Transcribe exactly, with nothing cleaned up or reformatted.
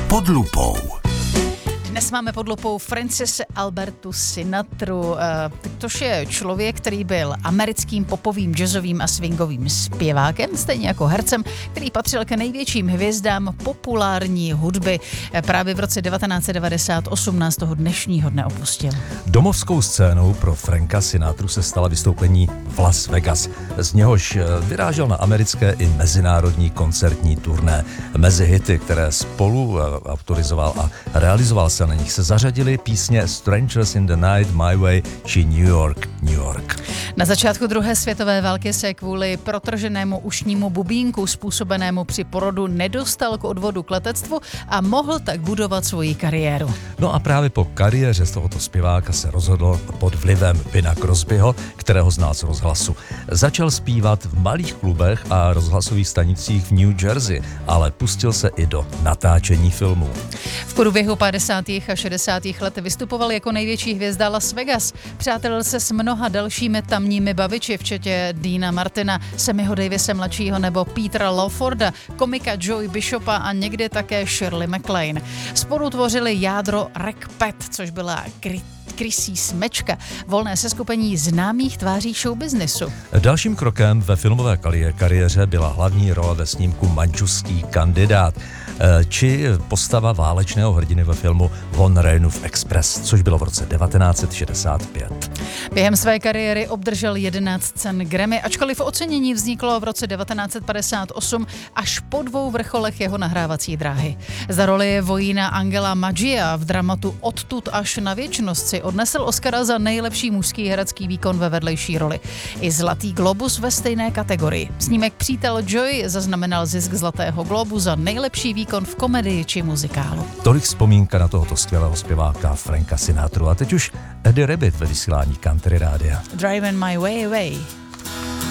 Pod lupou. Dnes máme pod lupou Francise Albertu Sinatru, což je člověk, který byl americkým popovým, jazzovým a swingovým zpěvákem, stejně jako hercem, který patřil ke největším hvězdám populární hudby. Právě v roce devatenáct set devadesát osm nás toho dnešního dne opustil. Domovskou scénou pro Franka Sinatru se stala vystoupení v Las Vegas. Z něhož vyrážel na americké i mezinárodní koncertní turné. Mezi hity, které spolu autorizoval a realizoval, se na nich se zařadily písně Strangers in the Night, My Way či New York, New York. Na začátku druhé světové války se kvůli protrženému ušnímu bubínku způsobenému při porodu nedostal k odvodu k letectvu a mohl tak budovat svoji kariéru. No a právě po kariéře z tohoto zpěváka se rozhodl pod vlivem Bina Crosbyho, kterého znal z rozhlasu. Začal zpívat v malých klubech a rozhlasových stanicích v New Jersey, ale pustil se i do natáčení filmů. V průběhu padesátých a šedesátých let vystupoval jako největší hvězda Las Vegas. Přátelil se s mnoha dalšími tamními baviči, včetně Deana Martina, Sammyho Davise mladšího nebo Petera Lawforda, komika Joey Bishopa a někdy také Shirley MacLaine. Spolu tvořili jádro Rec Pet, což byla kry krysí smečka, volné seskupení známých tváří showbiznesu. Dalším krokem ve filmové kariéře byla hlavní role ve snímku Manžuský kandidát, či postava válečného hrdiny ve filmu Von Reinův Express, což bylo v roce devatenáct set šedesát pět. Během své kariéry obdržel jedenáct cen Grammy, ačkoliv ocenění vzniklo v roce devatenáct set padesát osm až po dvou vrcholech jeho nahrávací dráhy. Za roli vojína Angela Maggia v dramatu Odtud až na věčnost si odnesl Oscara za nejlepší mužský herecký výkon ve vedlejší roli. I Zlatý globus ve stejné kategorii. Snímek Přítel Joy zaznamenal zisk Zlatého globu za nejlepší výkon v komedii či muzikálu. Tolik vzpomínka na tohoto skvělého zpěváka Franka Sinatru. A teď už Eddie Rabbitt ve vysílání Country Rádia. Driving my way away.